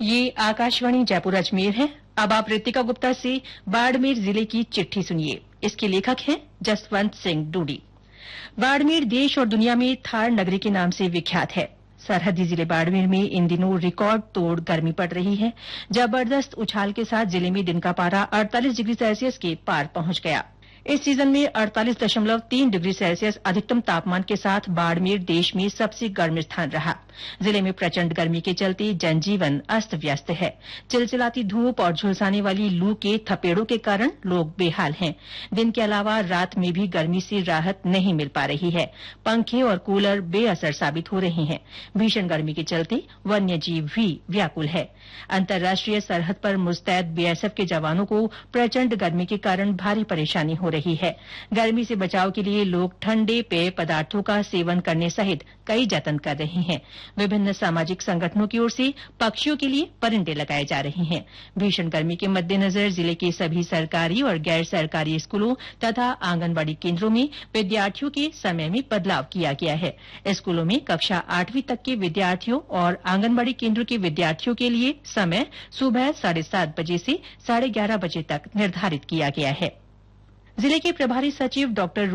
ये आकाशवाणी जयपुर अजमेर है। अब आप रितिका गुप्ता से बाड़मेर जिले की चिट्ठी सुनिए। इसके लेखक हैं जसवंत सिंह डूडी। बाड़मेर देश और दुनिया में थार नगरी के नाम से विख्यात है। सरहदी जिले बाड़मेर में इन दिनों रिकॉर्ड तोड़ गर्मी पड़ रही है। जबरदस्त उछाल के साथ जिले में दिन का पारा 48 डिग्री सेल्सियस के पार पहुंच गया। इस सीजन में 48.3 डिग्री सेल्सियस अधिकतम तापमान के साथ बाड़मेर देश में सबसे गर्म स्थान रहा। जिले में प्रचंड गर्मी के चलते जनजीवन अस्त व्यस्त है। चिलचिलाती धूप और झुलसाने वाली लू के थपेड़ों के कारण लोग बेहाल हैं। दिन के अलावा रात में भी गर्मी से राहत नहीं मिल पा रही है। पंखे और कूलर बेअसर साबित हो रहे हैं। भीषण गर्मी के चलते वन्यजीव भी व्याकुल है। अंतर्राष्ट्रीय सरहद पर मुस्तैद बीएसएफ के जवानों को प्रचंड गर्मी के कारण भारी परेशानी हो रही है। गर्मी से बचाव के लिए लोग ठंडे पेय पदार्थों का सेवन करने सहित कई जतन कर रहे हैं। विभिन्न सामाजिक संगठनों की ओर से पक्षियों के लिए परिंदे लगाए जा रहे हैं। भीषण गर्मी के मद्देनजर जिले के सभी सरकारी और गैर सरकारी स्कूलों तथा आंगनबाड़ी केंद्रों में विद्यार्थियों के समय में बदलाव किया गया है। स्कूलों में कक्षा 8वीं तक के विद्यार्थियों और आंगनबाड़ी केंद्रों के विद्यार्थियों के लिए समय सुबह 7:30 बजे से 11:30 बजे तक निर्धारित किया गया है। जिले के प्रभारी सचिव डॉ